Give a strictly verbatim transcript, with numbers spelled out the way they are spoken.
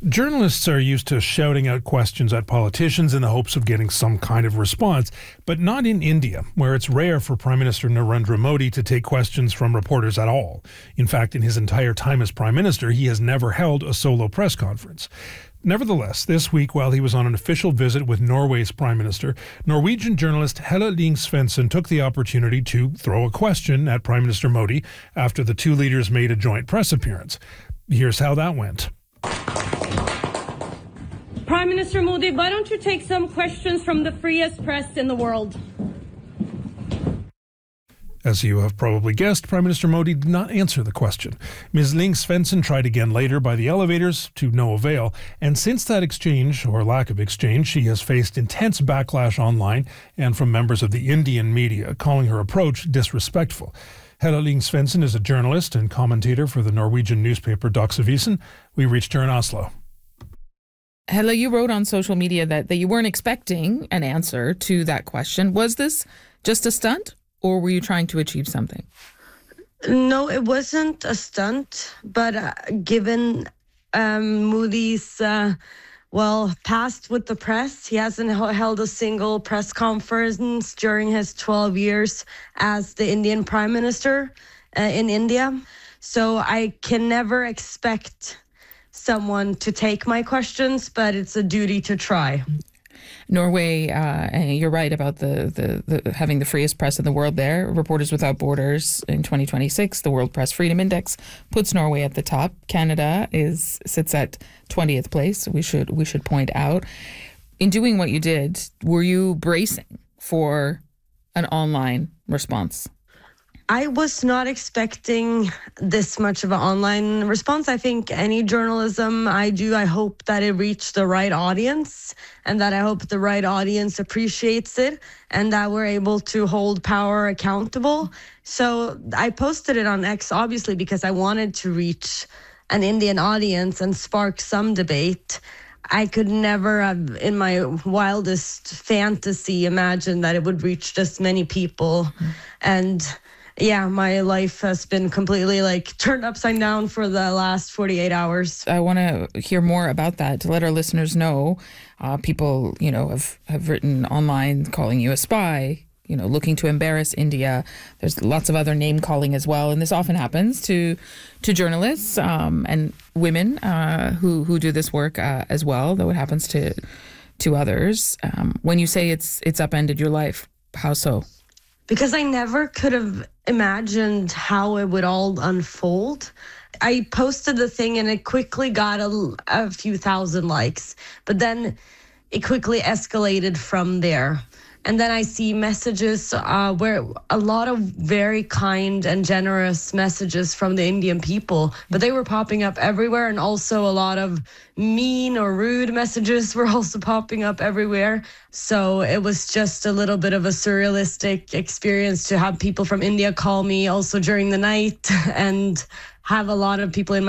Journalists are used to shouting out questions at politicians in the hopes of getting some kind of response, but not in India, where it's rare for Prime Minister Narendra Modi to take questions from reporters at all. In fact, in his entire time as Prime Minister, he has never held a solo press conference. Nevertheless, this week, while he was on an official visit with Norway's Prime Minister, Norwegian journalist Helle Lyng-Svendsen took the opportunity to throw a question at Prime Minister Modi after the two leaders made a joint press appearance. Here's how that went. Prime Minister Modi, why don't you take some questions from the freest press in the world? As you have probably guessed, Prime Minister Modi did not answer the question. Miz Lyng-Svendsen tried again later by the elevators, to no avail, and since that exchange, or lack of exchange, she has faced intense backlash online and from members of the Indian media, calling her approach disrespectful. Helle Lyng-Svendsen is a journalist and commentator for the Norwegian newspaper Dagsavisen. We reached her in Oslo. Helle, you wrote on social media that, that you weren't expecting an answer to that question. Was this just a stunt, or were you trying to achieve something? No, it wasn't a stunt, but uh, given um, Modi's, uh, well, past with the press, he hasn't held a single press conference during his twelve years as the Indian Prime Minister uh, in India. So I can never expect someone to take my questions, but it's a duty to try. Norway, uh, you're right about the, the, the having the freest press in the world there. Reporters Without Borders in twenty twenty-six, the World Press Freedom Index puts Norway at the top. Canada is sits at twentieth place, we should we should point out. In doing what you did, were you bracing for an online response? I was not expecting this much of an online response. I think any journalism I do, I hope that it reached the right audience and that I hope the right audience appreciates it and that we're able to hold power accountable. So I posted it on X, obviously, because I wanted to reach an Indian audience and spark some debate. I could never have, in my wildest fantasy, imagined that it would reach this many people. Mm-hmm. And yeah, my life has been completely like turned upside down for the last forty-eight hours. I want to hear more about that to let our listeners know. Uh, people, you know, have, have written online calling you a spy, you know, looking to embarrass India. There's lots of other name calling as well. And this often happens to to journalists um, and women uh, who, who do this work uh, as well, though it happens to to others. Um, when you say it's it's upended your life, how so? Because I never could have imagined how it would all unfold. I posted the thing and it quickly got a, a few thousand likes, but then it quickly escalated from there. And then I see messages uh, where a lot of very kind and generous messages from the Indian people, but they were popping up everywhere. And also a lot of mean or rude messages were also popping up everywhere. So it was just a little bit of a surrealistic experience to have people from India call me also during the night and have a lot of people in my